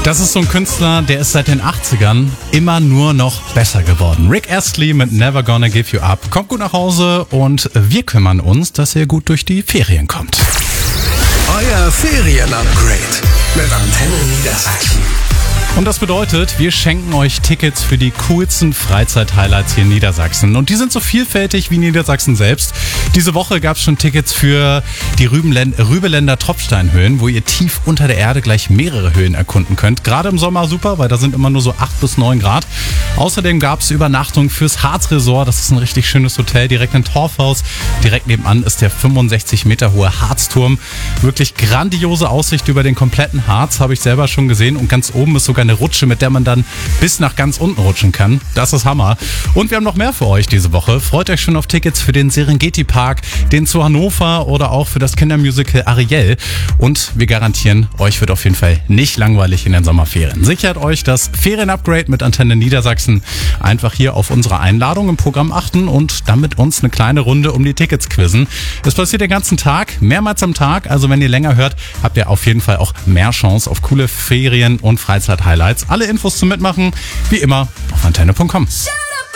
Das ist so ein Künstler, der ist seit den 80ern immer nur noch besser geworden. Rick Astley mit Never Gonna Give You Up. Kommt gut nach Hause und wir kümmern uns, dass ihr gut durch die Ferien kommt. Euer Ferien-Upgrade mit Antenne Niedersachsen. Und das bedeutet, wir schenken euch Tickets für die coolsten Freizeit-Highlights hier in Niedersachsen. Und die sind so vielfältig wie Niedersachsen selbst. Diese Woche gab es schon Tickets für die Rübeländer Tropfsteinhöhen, wo ihr tief unter der Erde gleich mehrere Höhen erkunden könnt. Gerade im Sommer super, weil da sind immer nur so 8 bis 9 Grad. Außerdem gab es Übernachtung fürs Harz-Resort. Das ist ein richtig schönes Hotel direkt in Torfhaus. Direkt nebenan ist der 65 Meter hohe Harzturm. Wirklich grandiose Aussicht über den kompletten Harz, habe ich selber schon gesehen. Und ganz oben ist sogar eine Rutsche, mit der man dann bis nach ganz unten rutschen kann. Das ist Hammer. Und wir haben noch mehr für euch diese Woche. Freut euch schon auf Tickets für den Serengeti Park, den zu Hannover oder auch für das Kindermusical Ariel. Und wir garantieren, euch wird auf jeden Fall nicht langweilig in den Sommerferien. Sichert euch das Ferien-Upgrade mit Antenne Niedersachsen. Einfach hier auf unsere Einladung im Programm achten und dann mit uns eine kleine Runde um die Tickets quizzen. Das passiert den ganzen Tag, mehrmals am Tag. Also wenn ihr länger hört, habt ihr auf jeden Fall auch mehr Chance auf coole Ferien- und Freizeit-Highlights. Alle Infos zum Mitmachen, wie immer, auf antenne.com.